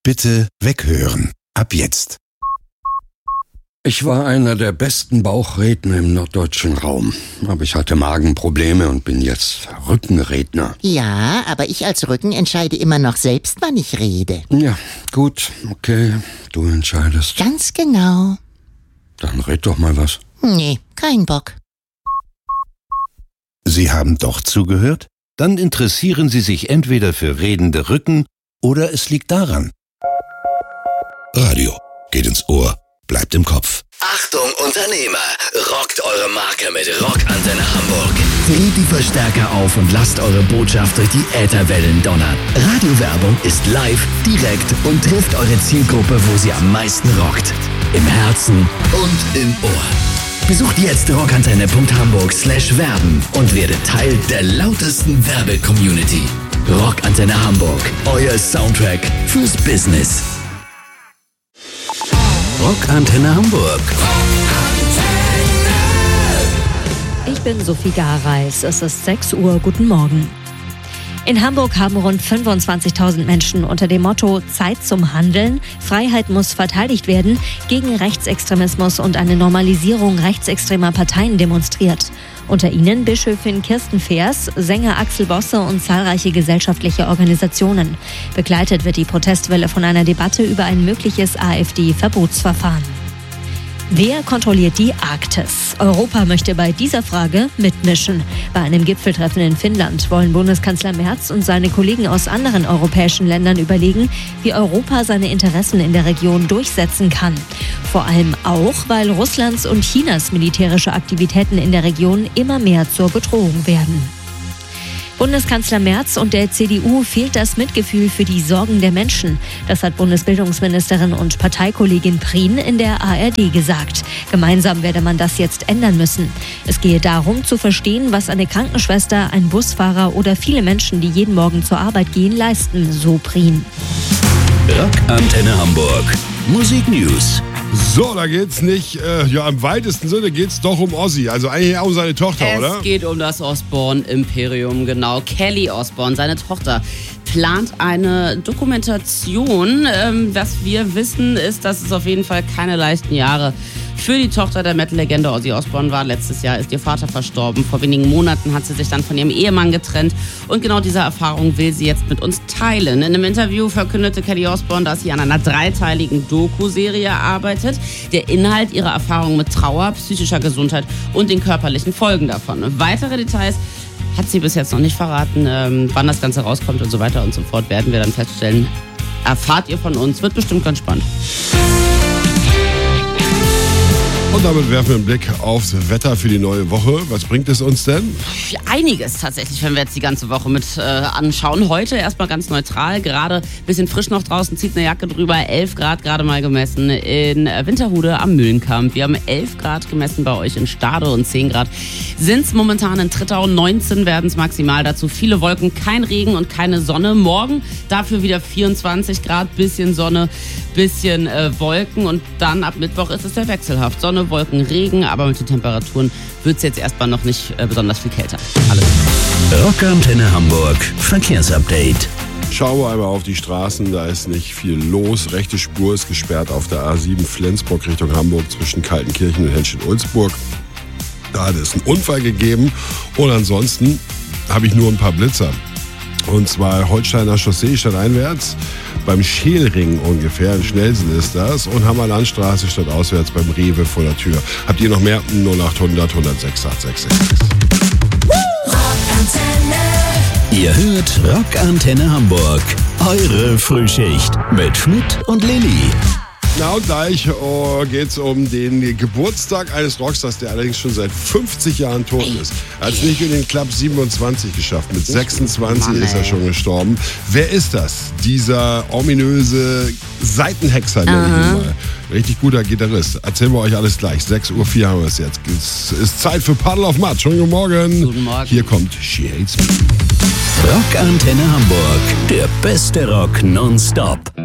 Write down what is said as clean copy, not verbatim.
Bitte weghören. Ab jetzt. Ich war einer der besten Bauchredner im norddeutschen Raum. Aber ich hatte Magenprobleme und bin jetzt Rückenredner. Ja, aber ich als Rücken entscheide immer noch selbst, wann ich rede. Ja, gut, okay, du entscheidest. Ganz genau. Dann red doch mal was. Nee, kein Bock. Sie haben doch zugehört? Dann interessieren Sie sich entweder für redende Rücken oder es liegt daran. Radio geht ins Ohr, bleibt im Kopf. Achtung Unternehmer, rockt eure Marke mit Rockantenne Hamburg. Dreht die Verstärker auf und lasst eure Botschaft durch die Ätherwellen donnern. Radiowerbung ist live, direkt und trifft eure Zielgruppe, wo sie am meisten rockt. Im Herzen und im Ohr. Besucht jetzt rockantenne.hamburg/werben und werdet Teil der lautesten Werbe-Community. Rockantenne Hamburg, euer Soundtrack fürs Business. Rockantenne Hamburg. Ich bin Sophie Gareis. Es ist 6 Uhr. Guten Morgen. In Hamburg haben rund 25.000 Menschen unter dem Motto Zeit zum Handeln, Freiheit muss verteidigt werden, gegen Rechtsextremismus und eine Normalisierung rechtsextremer Parteien demonstriert. Unter ihnen Bischöfin Kirsten Feers, Sänger Axel Bosse und zahlreiche gesellschaftliche Organisationen. Begleitet wird die Protestwelle von einer Debatte über ein mögliches AfD-Verbotsverfahren. Wer kontrolliert die Arktis? Europa möchte bei dieser Frage mitmischen. Bei einem Gipfeltreffen in Finnland wollen Bundeskanzler Merz und seine Kollegen aus anderen europäischen Ländern überlegen, wie Europa seine Interessen in der Region durchsetzen kann. Vor allem auch, weil Russlands und Chinas militärische Aktivitäten in der Region immer mehr zur Bedrohung werden. Bundeskanzler Merz und der CDU fehlt das Mitgefühl für die Sorgen der Menschen. Das hat Bundesbildungsministerin und Parteikollegin Prien in der ARD gesagt. Gemeinsam werde man das jetzt ändern müssen. Es gehe darum, zu verstehen, was eine Krankenschwester, ein Busfahrer oder viele Menschen, die jeden Morgen zur Arbeit gehen, leisten, so Prien. Rockantenne Hamburg. Musik News. So, da geht's nicht, im weitesten Sinne geht's doch um Ozzy, also eigentlich auch um seine Tochter, oder? Es geht um das Osbourne-Imperium, genau. Kelly Osbourne, seine Tochter, plant eine Dokumentation. Was wir wissen, ist, dass es auf jeden Fall keine leichten Jahre für die Tochter der Metal-Legende Ozzy Osbourne war. Letztes Jahr ist ihr Vater verstorben. Vor wenigen Monaten hat sie sich dann von ihrem Ehemann getrennt. Und genau diese Erfahrung will sie jetzt mit uns teilen. In einem Interview verkündete Kelly Osbourne, dass sie an einer 3-teiligen Doku-Serie arbeitet. Der Inhalt ihrer Erfahrungen mit Trauer, psychischer Gesundheit und den körperlichen Folgen davon. Weitere Details hat sie bis jetzt noch nicht verraten. Wann das Ganze rauskommt und so weiter und so fort, werden wir dann feststellen. Erfahrt ihr von uns. Wird bestimmt ganz spannend. Und damit werfen wir einen Blick aufs Wetter für die neue Woche. Was bringt es uns denn? Einiges tatsächlich, wenn wir jetzt die ganze Woche mit anschauen. Heute erstmal ganz neutral, gerade ein bisschen frisch noch draußen, zieht eine Jacke drüber. 11 Grad gerade mal gemessen in Winterhude am Mühlenkamp. Wir haben 11 Grad gemessen bei euch in Stade und 10 Grad sind es momentan in Trittau. 19 werden es maximal dazu. Viele Wolken, kein Regen und keine Sonne. Morgen dafür wieder 24 Grad, bisschen Sonne, bisschen Wolken und dann ab Mittwoch ist es sehr wechselhaft. Sonne, Wolken, Regen, aber mit den Temperaturen wird es jetzt erstmal noch nicht besonders viel kälter. Alles. Rockantenne Hamburg, Verkehrsupdate. Schauen wir einmal auf die Straßen, da ist nicht viel los. Rechte Spur ist gesperrt auf der A7 Flensburg Richtung Hamburg zwischen Kaltenkirchen und Henstedt-Ulzburg. Da hat es einen Unfall gegeben und ansonsten habe ich nur ein paar Blitzer. Und zwar Holsteiner Chaussee stadteinwärts, beim Scheelring ungefähr, in Schnellsen ist das, und Hammerlandstraße stadtauswärts beim Rewe vor der Tür. Habt ihr noch mehr? 0800 106 866. Ihr hört Rockantenne Hamburg. Eure Frühschicht mit Schmidt und Lilly. Na und gleich geht's um den Geburtstag eines Rockstars, der allerdings schon seit 50 Jahren tot ist. Er hat es nicht in den Club 27 geschafft. Mit 26 ist er schon gestorben. Wer ist das? Dieser ominöse Seitenhexer, nenne ich ihn mal. Richtig guter Gitarrist. Erzählen wir euch alles gleich. 6:04 Uhr haben wir es jetzt. Es ist Zeit für Puddle of Mud. Schönen guten Morgen. Guten Morgen. Hier kommt She Hates Me. Rockantenne Hamburg. Der beste Rock nonstop.